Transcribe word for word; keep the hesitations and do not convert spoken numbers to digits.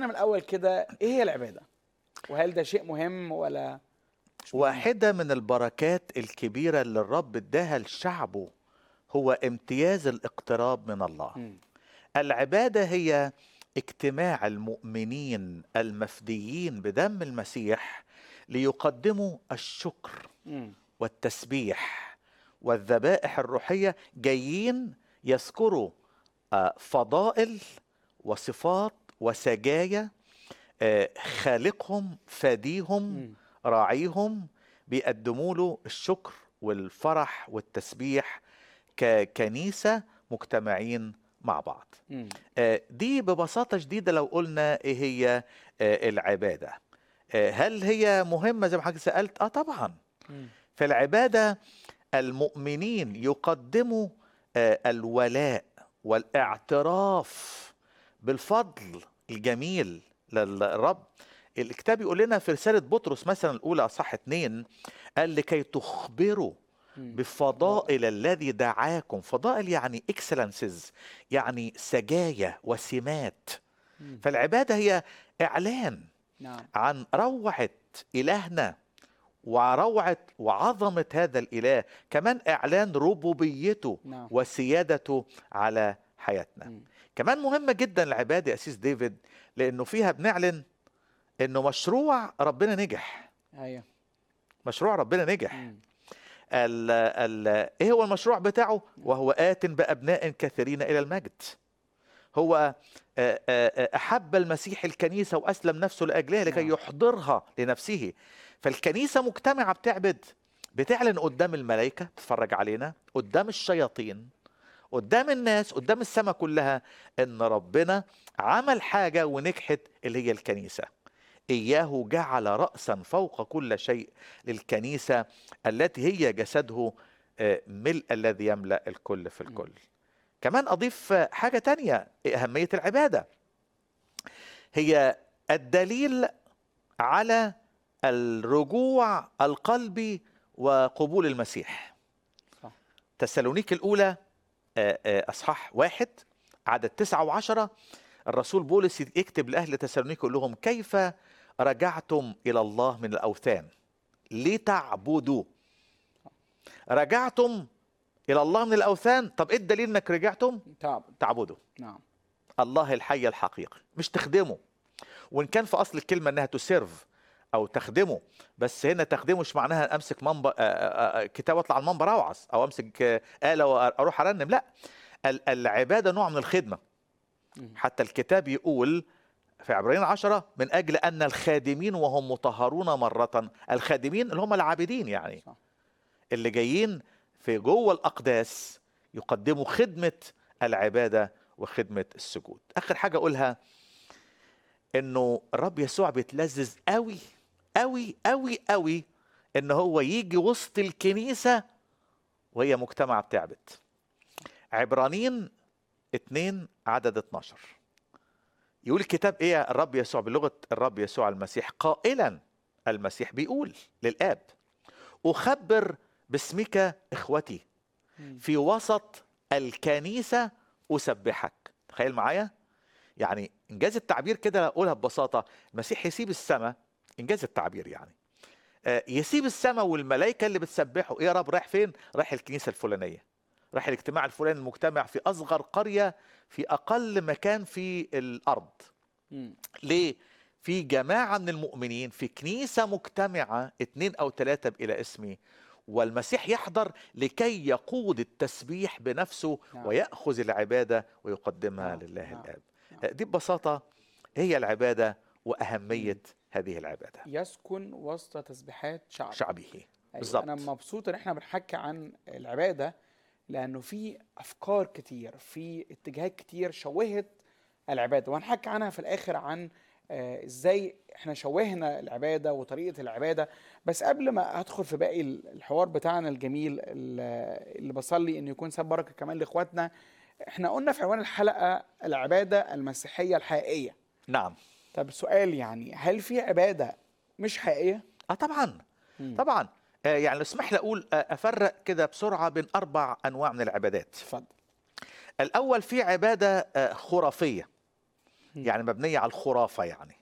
عرفنا من الاول كده ايه هي العباده، وهل ده شيء مهم ولا مش مهم؟ واحدة من البركات الكبيرة اللي الرب اداها لشعبه هو امتياز الاقتراب من الله. مم. العبادة هي اجتماع المؤمنين المفديين بدم المسيح ليقدموا الشكر مم. والتسبيح والذبائح الروحية، جايين يذكروا آه، فضائل وصفات وسجايا آه، خالقهم فاديهم مم. راعيهم، بيقدموا له الشكر والفرح والتسبيح ككنيسة مجتمعين مع بعض. مم. آه، دي ببساطة شديدة لو قلنا ايه هي آه، العبادة. آه، هل هي مهمة زي ما حضرتك سألت؟ اه طبعا. مم. في العبادة المؤمنين يقدموا آه، الولاء والاعتراف بالفضل الجميل للرب. الكتاب يقول لنا في رسالة بطرس مثلا الأولى أصح اتنين، قال لكي تخبروا مم. بفضائل الذي دعاكم. فضائل يعني اكسلنسز، يعني سجايا وسمات. مم. فالعبادة هي إعلان نعم. عن روعة إلهنا وروعة وعظمة هذا الإله، كمان إعلان ربوبيته نعم. وسيادته على حياتنا. مم. كمان مهمة جدا العبادة يا أسيس ديفيد، لأنه فيها بنعلن أنه مشروع ربنا نجح. ايوه. مشروع ربنا نجح. مم. ال ال إيه هو المشروع بتاعه؟ وهو آت بأبناء كثيرين إلى المجد. هو آه، آه، أحب المسيح الكنيسة وأسلم نفسه لأجلها لكي نعم. يحضرها لنفسه. فالكنيسة مجتمعة بتعبد، بتعلن قدام الملائكة بتتفرج علينا، قدام الشياطين، قدام الناس، قدام السماء كلها، ان ربنا عمل حاجة ونجحت اللي هي الكنيسة. إياه جعل رأسا فوق كل شيء للكنيسة التي هي جسده، آه، ملء الذي يملأ الكل في مم. الكل. كمان أضيف آه، حاجة تانية، أهمية العبادة هي الدليل على الرجوع القلبي وقبول المسيح. صح. تسالونيك الأولى آه، آه، أصحاح واحد عدد تسعة وعشرة، الرسول بولس يكتب لأهل تسالونيك يقول لهم كيف رجعتم إلى الله من الأوثان لتعبدوا. رجعتم إلى الله من الأوثان، طب إيه الدليل إنك رجعتم؟ تعب. تعبدوا نعم. الله الحي الحقيقي، مش تخدمه. وإن كان في أصل الكلمة إنها تسيرف أو تخدمه، بس هنا تخدمه مش معناها أمسك منبر آه، آه، آه، كتاب وأطلع على المنبر أوعظ، أو أمسك آه، آلة وأروح أرنم، لا. ال- العبادة نوع من الخدمة. مم. حتى الكتاب يقول في عبرين عشرة من أجل أن الخادمين وهم مطهرون مرة. الخادمين اللي هم العابدين، يعني صح. اللي جايين في جوه الأقداس يقدموا خدمة العبادة وخدمة السجود. آخر حاجة أقولها إنه الرب يسوع بيتلذذ قوي قوي قوي قوي إن هو يجي وسط الكنيسة وهي مجتمع بتعبد. عبرانيين اتنين عدد اتناشر يقول الكتاب ايه؟ الرب يسوع بلغة الرب يسوع المسيح قائلا، المسيح بيقول للآب أخبر باسمك إخوتي مم. في وسط الكنيسة أسبحك. تخيل معايا، يعني إنجاز التعبير كده أقولها ببساطة، المسيح يسيب السماء، إنجاز التعبير يعني آه، يسيب السماء والملائكة اللي بتسبحه. إيه يا رب رايح فين؟ رايح الكنيسة الفلانية، رايح الاجتماع الفلاني، المجتمع في أصغر قرية في أقل مكان في الأرض. مم. ليه؟ في جماعة من المؤمنين في كنيسة مجتمعة، اتنين أو ثلاثة إلى اسمي، والمسيح يحضر لكي يقود التسبيح بنفسه نعم. ويأخذ العبادة ويقدمها نعم. لله نعم. الآب. نعم. دي ببساطة هي العبادة مم. وأهمية هذه العبادة. يسكن وسط تسبيحات شعبه. شعبه ايوه، انا بالضبط. مبسوط ان احنا بنحكي عن العباده، لانه في افكار كتير، في اتجاهات كتير شوهت العباده، وهنحكي عنها في الاخر عن آه، ازاي احنا شوهنا العباده وطريقه العباده. بس قبل ما ادخل في باقي الحوار بتاعنا الجميل اللي اللي بصلي انه يكون سبب بركه كمان لاخواتنا، احنا قلنا في عنوان الحلقه العباده المسيحيه الحقيقيه. نعم. طب سؤال، يعني هل في عباده مش حقيقيه؟ اه طبعا. مم. طبعا. آه يعني لو اسمح لي اقول آه افرق كده بسرعه بين اربع انواع من العبادات. اتفضل. الاول في عباده آه خرافيه، مم. يعني مبنيه على الخرافه يعني.